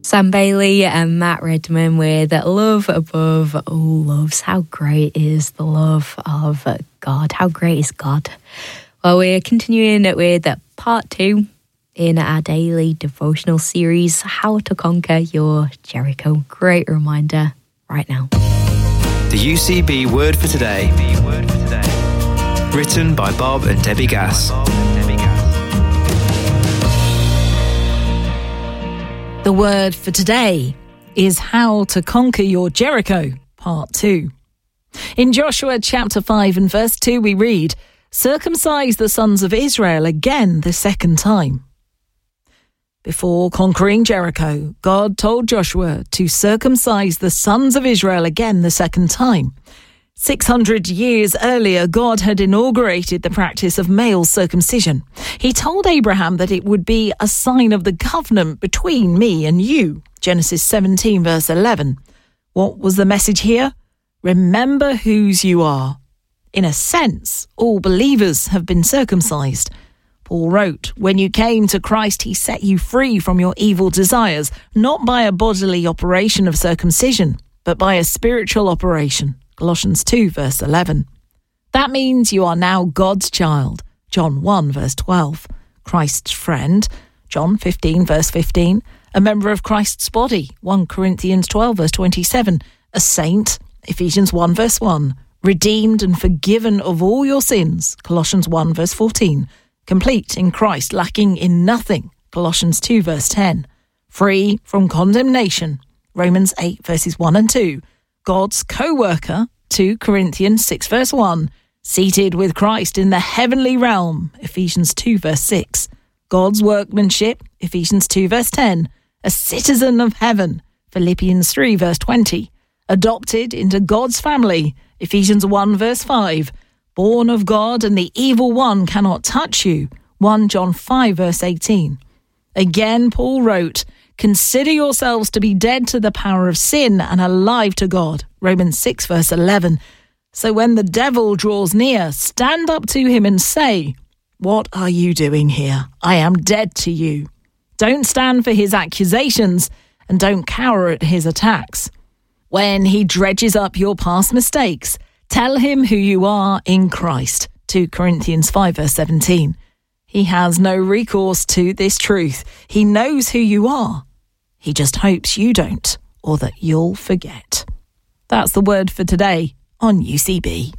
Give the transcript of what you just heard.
Sam Bailey and Matt Redman with Love Above All Loves. How great is the love of God? How great is God? Well, we're continuing with part 2 in our daily devotional series, How to Conquer Your Jericho. Great reminder right now. The UCB Word for Today. Written by Bob and Debbie Gass. The word for today is How to Conquer Your Jericho, part 2. In Joshua chapter 5 and verse 2 we read, "Circumcise the sons of Israel again the second time." Before conquering Jericho, God told Joshua to circumcise the sons of Israel again the second time. 600 years earlier, God had inaugurated the practice of male circumcision. He told Abraham that it would be a sign of the covenant between me and you. Genesis 17 verse 11. What was the message here? Remember whose you are. In a sense, all believers have been circumcised. Paul wrote, "When you came to Christ, he set you free from your evil desires, not by a bodily operation of circumcision, but by a spiritual operation." Colossians 2 verse 11. That means you are now God's child. John 1 verse 12. Christ's friend. John 15 verse 15. A member of Christ's body. 1 Corinthians 12 verse 27. A saint. Ephesians 1 verse 1. Redeemed and forgiven of all your sins. Colossians 1 verse 14. Complete in Christ, lacking in nothing. Colossians 2 verse 10. Free from condemnation. Romans 8 verses 1 and 2. God's co-worker, 2 Corinthians 6 verse 1, seated with Christ in the heavenly realm, Ephesians 2 verse 6, God's workmanship, Ephesians 2 verse 10, a citizen of heaven, Philippians 3 verse 20, adopted into God's family, Ephesians 1 verse 5, born of God and the evil one cannot touch you, 1 John 5 verse 18. Again, Paul wrote, "Consider yourselves to be dead to the power of sin and alive to God." Romans 6 verse 11. So when the devil draws near, stand up to him and say, "What are you doing here? I am dead to you." Don't stand for his accusations and don't cower at his attacks. When he dredges up your past mistakes, tell him who you are in Christ. 2 Corinthians 5 verse 17. He has no recourse to this truth. He knows who you are. He just hopes you don't, or that you'll forget. That's the word for today on UCB.